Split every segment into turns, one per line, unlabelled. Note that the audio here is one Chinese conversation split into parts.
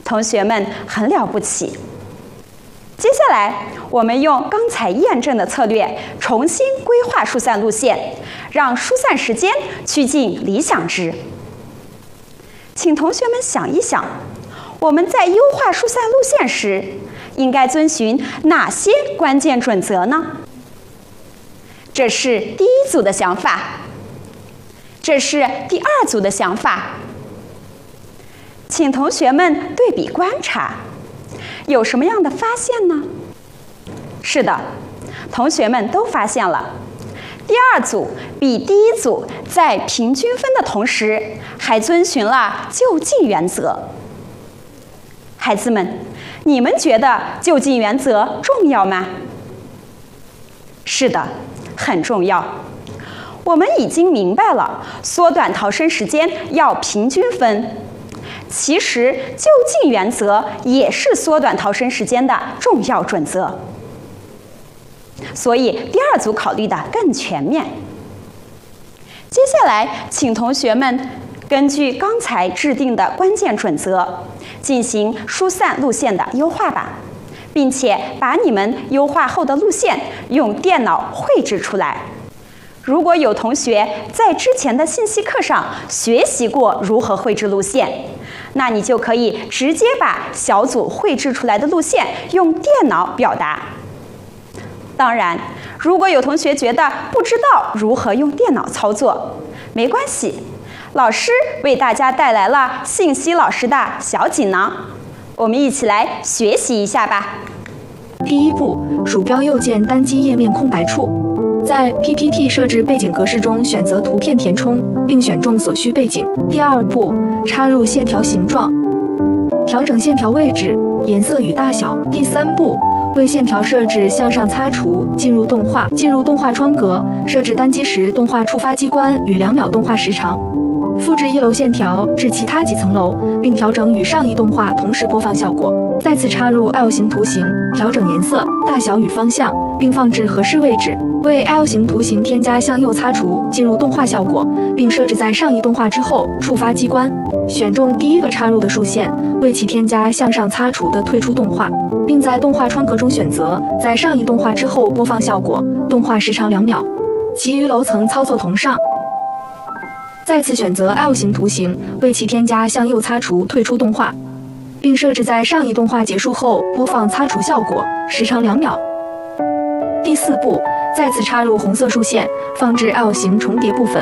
同学们很了不起。接下来，我们用刚才验证的策略，重新规划疏散路线，让疏散时间趋近理想值。请同学们想一想，我们在优化疏散路线时，应该遵循哪些关键准则呢？这是第一组的想法，这是第二组的想法。请同学们对比观察，有什么样的发现呢？是的，同学们都发现了，第二组比第一组在平均分的同时，还遵循了就近原则。孩子们，你们觉得就近原则重要吗？是的，很重要。我们已经明白了，缩短逃生时间要平均分。其实，就近原则也是缩短逃生时间的重要准则。所以，第二组考虑的更全面。接下来，请同学们根据刚才制定的关键准则，进行疏散路线的优化吧，并且把你们优化后的路线用电脑绘制出来。如果有同学在之前的信息课上学习过如何绘制路线，那你就可以直接把小组绘制出来的路线用电脑表达。当然，如果有同学觉得不知道如何用电脑操作，没关系，老师为大家带来了信息老师的小锦囊，我们一起来学习一下吧。
第一步，鼠标右键单击页面空白处，在 PPT 设置背景格式中选择图片填充，并选中所需背景。第二步，插入线条形状，调整线条位置、颜色与大小。第三步，为线条设置向上擦除，进入动画窗格，设置单击时动画触发机关与2秒动画时长。复制1楼线条至其他几层楼，并调整与上一动画同时播放效果。再次插入 L 型图形，调整颜色、大小与方向，并放置合适位置。为 L 型图形添加向右擦除，进入动画效果，并设置在上一动画之后触发机关。选中第一个插入的竖线，为其添加向上擦除的退出动画，并在动画窗格中选择在上一动画之后播放效果，动画时长2秒。其余楼层操作同上。再次选择 L 型图形，为其添加向右擦除退出动画，并设置在上一动画结束后播放擦除效果，时长2秒。第四步，再次插入红色竖线，放置 L 型重叠部分，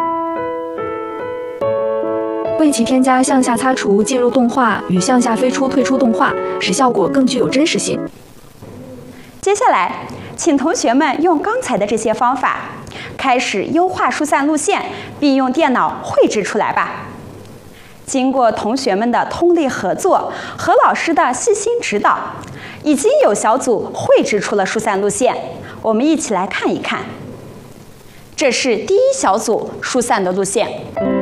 为其添加向下擦除进入动画与向下飞出退出动画，使效果更具有真实性。
接下来，请同学们用刚才的这些方法，开始优化疏散路线，并用电脑绘制出来吧。经过同学们的通力合作和老师的细心指导，已经有小组绘制出了疏散路线。我们一起来看一看，这是第一小组疏散的路线。